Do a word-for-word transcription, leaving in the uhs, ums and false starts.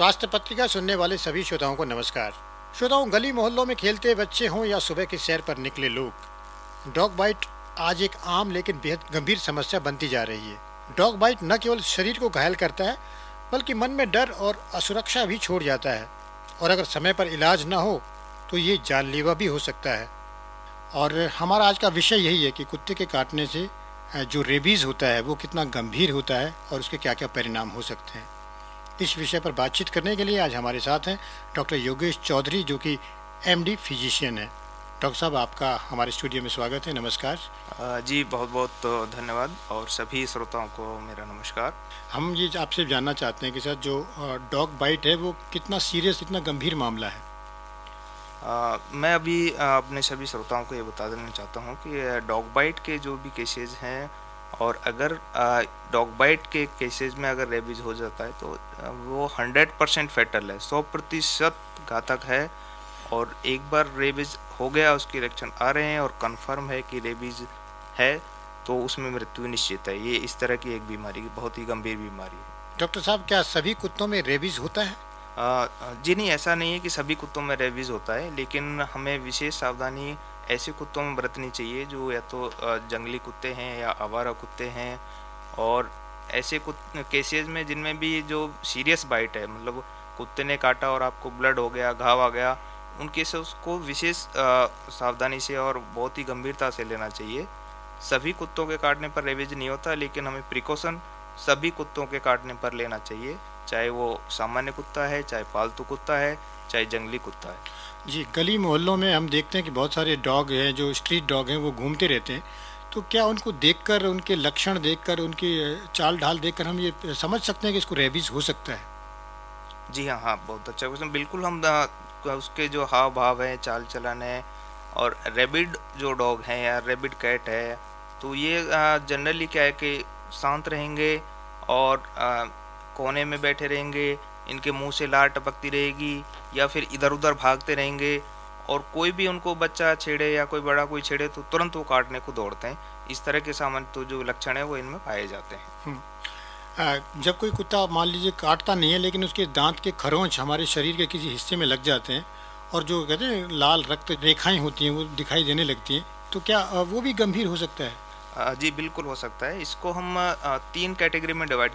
स्वास्थ्य पत्रिका सुनने वाले सभी श्रोताओं को नमस्कार। श्रोताओं, गली मोहल्लों में खेलते बच्चे हों या सुबह की सैर पर निकले लोग, डॉग बाइट आज एक आम लेकिन बेहद गंभीर समस्या बनती जा रही है। डॉग बाइट न केवल शरीर को घायल करता है बल्कि मन में डर और असुरक्षा भी छोड़ जाता है, और अगर समय पर इलाज न हो तो ये जानलेवा भी हो सकता है। और हमारा आज का विषय यही है कि कुत्ते के काटने से जो रेबीज़ होता है वो कितना गंभीर होता है और उसके क्या क्या परिणाम हो सकते हैं। इस विषय पर बातचीत करने के लिए आज हमारे साथ हैं डॉक्टर योगेश चौधरी, जो कि एमडी फिजिशियन है। डॉक्टर साहब, आपका हमारे स्टूडियो में स्वागत है। नमस्कार। जी, बहुत बहुत धन्यवाद और सभी श्रोताओं को मेरा नमस्कार। हम ये आपसे जानना चाहते हैं कि सर, जो डॉग बाइट है वो कितना सीरियस, इतना गंभीर मामला है। आ, मैं अभी अपने सभी श्रोताओं को ये बता देना चाहता हूँ कि डॉग बाइट के जो भी केसेस हैं, और अगर डॉग बाइट के केसेस में अगर रेबीज हो जाता है तो वो हंड्रेड परसेंट फेटल है, सौ प्रतिशत घातक है। और एक बार रेबीज हो गया, उसके लक्षण आ रहे हैं और कंफर्म है कि रेबीज है, तो उसमें मृत्यु निश्चित है। ये इस तरह की एक बीमारी, बहुत ही गंभीर बीमारी है। डॉक्टर साहब, क्या सभी कुत्तों में रेबीज होता है? आ, जी नहीं, ऐसा नहीं है कि सभी कुत्तों में रेबीज होता है, लेकिन हमें विशेष सावधानी ऐसे कुत्तों में बरतनी चाहिए जो या तो जंगली कुत्ते हैं या आवारा कुत्ते हैं। और ऐसे केसेस में जिनमें भी जो सीरियस बाइट है, मतलब कुत्ते ने काटा और आपको ब्लड हो गया, घाव आ गया, उन केसेस को विशेष सावधानी से और बहुत ही गंभीरता से लेना चाहिए। सभी कुत्तों के काटने पर रेबीज नहीं होता, लेकिन हमें प्रिकॉशन सभी कुत्तों के काटने पर लेना चाहिए, चाहे वो सामान्य कुत्ता है, चाहे पालतू कुत्ता है, चाहे जंगली कुत्ता है। जी, गली मोहल्लों में हम देखते हैं कि बहुत सारे डॉग हैं, जो स्ट्रीट डॉग हैं, वो घूमते रहते हैं। तो क्या उनको देखकर, उनके लक्षण देखकर, उनकी चाल ढाल देखकर हम ये समझ सकते हैं कि इसको रेबीज हो सकता है? जी हाँ हाँ बहुत अच्छा क्वेश्चन। बिल्कुल, हम उसके जो हाव भाव है, चाल चलन है, और रेबिड जो डॉग है या रेबिड कैट है, तो ये जनरली क्या है कि शांत रहेंगे और आ, कोने में बैठे रहेंगे, इनके मुंह से लार टपकती रहेगी या फिर इधर उधर भागते रहेंगे, और कोई भी उनको बच्चा छेड़े या कोई बड़ा कोई छेड़े तो तुरंत वो काटने को दौड़ते हैं। इस तरह के सामान्य तो जो लक्षण है वो इनमें पाए जाते हैं। आ, जब कोई कुत्ता मान लीजिए काटता नहीं है, लेकिन उसके दांत के खरोंच हमारे शरीर के किसी हिस्से में लग जाते हैं और जो कहते हैं लाल रक्त रेखाएं होती हैं वो दिखाई देने लगती हैं, तो क्या वो भी गंभीर हो सकता है? जी बिल्कुल हो सकता है। इसको हम तीन कैटेगरी में डिवाइड